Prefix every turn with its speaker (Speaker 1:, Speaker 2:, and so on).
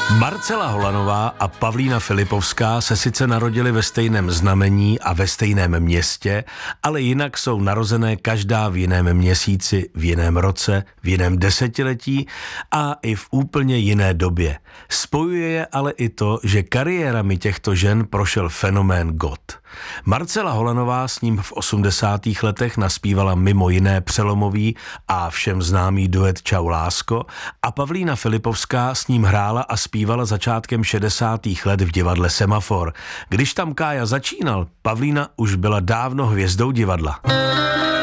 Speaker 1: Marcela Holanová a Pavlína Filipovská se sice narodili ve stejném znamení a ve stejném městě, ale jinak jsou narozené každá v jiném měsíci, v jiném roce, v jiném desetiletí a i v úplně jiné době. Spojuje je ale i to, že kariérami těchto žen prošel fenomén God. Marcela Holanová s ním v 80. letech naspívala mimo jiné přelomový a všem známý duet Čau lásko a Pavlína Filipovská s ním hrála a zpívala začátkem 60. let v divadle Semafor. Když tam Kája začínal, Pavlína už byla dávno hvězdou divadla.